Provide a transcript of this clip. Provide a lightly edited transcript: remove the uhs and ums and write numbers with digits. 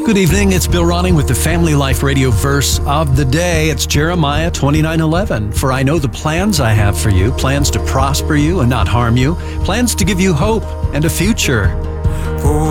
Good evening, it's Bill Ronning with the Family Life Radio verse of the day. It's Jeremiah 29:11. For I know the plans I have for you, plans to prosper you and not harm you, plans to give you hope and a future.